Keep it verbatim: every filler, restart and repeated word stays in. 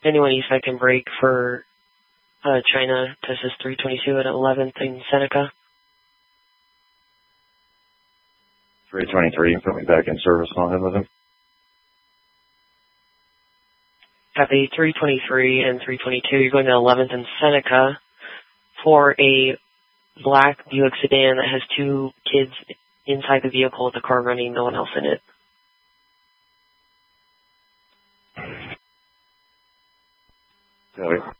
anyone east I can break for uh, China, Texas three twenty-two at eleventh in Seneca. three twenty-three, put me back in service. I'll head with him. Copy, three twenty-three and three twenty-two. You're going to eleventh and Seneca for a black Buick sedan that has two kids inside the vehicle with the car running, no one else in it. Copy.